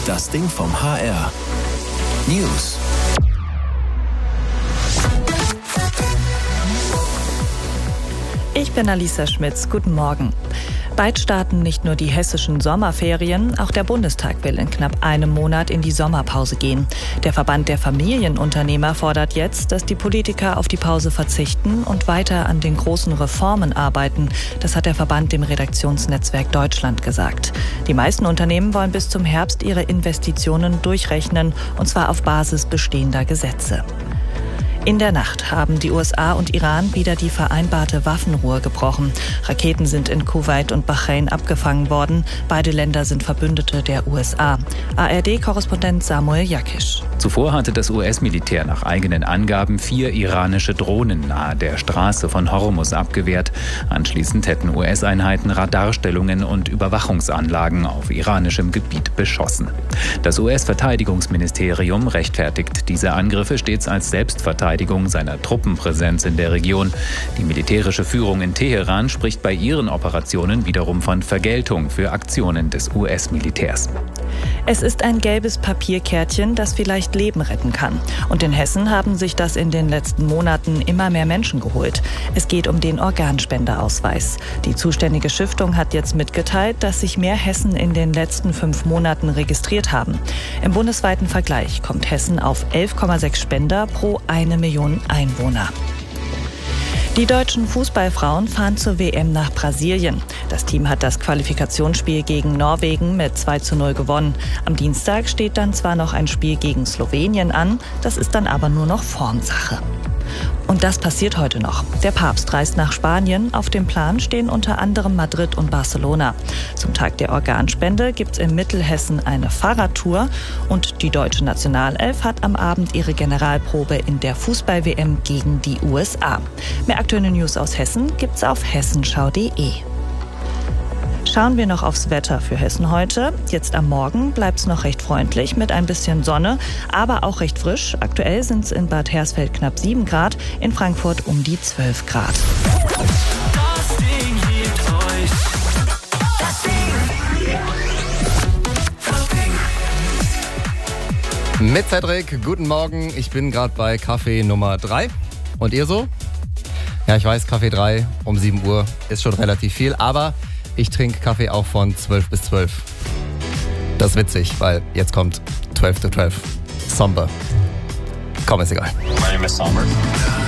Das Ding vom HR. News. Ich bin Alisa Schmitz. Guten Morgen. Bald starten nicht nur die hessischen Sommerferien, auch der Bundestag will in knapp einem Monat in die Sommerpause gehen. Der Verband der Familienunternehmer fordert jetzt, dass die Politiker auf die Pause verzichten und weiter an den großen Reformen arbeiten. Das hat der Verband dem Redaktionsnetzwerk Deutschland gesagt. Die meisten Unternehmen wollen bis zum Herbst ihre Investitionen durchrechnen, und zwar auf Basis bestehender Gesetze. In der Nacht haben die USA und Iran wieder die vereinbarte Waffenruhe gebrochen. Raketen sind in Kuwait und Bahrain abgefangen worden. Beide Länder sind Verbündete der USA. ARD-Korrespondent Samuel Jakisch. Zuvor hatte das US-Militär nach eigenen Angaben 4 iranische Drohnen nahe der Straße von Hormuz abgewehrt. Anschließend hätten US-Einheiten Radarstellungen und Überwachungsanlagen auf iranischem Gebiet beschossen. Das US-Verteidigungsministerium rechtfertigt diese Angriffe stets als Selbstverteidigung seiner Truppenpräsenz in der Region. Die militärische Führung in Teheran spricht bei ihren Operationen wiederum von Vergeltung für Aktionen des US-Militärs. Es ist ein gelbes Papierkärtchen, das vielleicht Leben retten kann. Und in Hessen haben sich das in den letzten Monaten immer mehr Menschen geholt. Es geht um den Organspenderausweis. Die zuständige Stiftung hat jetzt mitgeteilt, dass sich mehr Hessen in den letzten 5 Monaten registriert haben. Im bundesweiten Vergleich kommt Hessen auf 11,6 Spender pro 1 Million Einwohner. Die deutschen Fußballfrauen fahren zur WM nach Brasilien. Das Team hat das Qualifikationsspiel gegen Norwegen mit 2:0 gewonnen. Am Dienstag steht dann zwar noch ein Spiel gegen Slowenien an, das ist dann aber nur noch Formsache. Und das passiert heute noch. Der Papst reist nach Spanien. Auf dem Plan stehen unter anderem Madrid und Barcelona. Zum Tag der Organspende gibt's in Mittelhessen eine Fahrradtour. Und die deutsche Nationalelf hat am Abend ihre Generalprobe in der Fußball-WM gegen die USA. Mehr aktuelle News aus Hessen gibt's auf hessenschau.de. Schauen wir noch aufs Wetter für Hessen heute. Jetzt am Morgen bleibt es noch recht freundlich mit ein bisschen Sonne, aber auch recht frisch. Aktuell sind es in Bad Hersfeld knapp 7 Grad, in Frankfurt um die 12 Grad. Das Ding gibt euch. Das Ding. Mit Cedric, guten Morgen. Ich bin gerade bei Kaffee Nummer 3. Und ihr so? Ja, ich weiß, Kaffee 3 um 7 Uhr ist schon relativ viel, aber ich trinke Kaffee auch von 12 bis 12. Das ist witzig, weil jetzt kommt 12 to 12. Somber. Komm, ist egal. My name is Somber.